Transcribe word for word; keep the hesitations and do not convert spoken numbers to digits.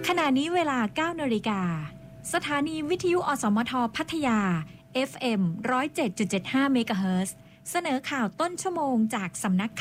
ขณะนี้เวลา เก้านาฬิกา สถานีวิทยุอสมทพัทยา เอฟ เอ็ม หนึ่งศูนย์เจ็ดจุดเจ็ดห้า เมกะเฮิรตซ์ เสนอข่าวต้นชั่วโมงจากสำนัก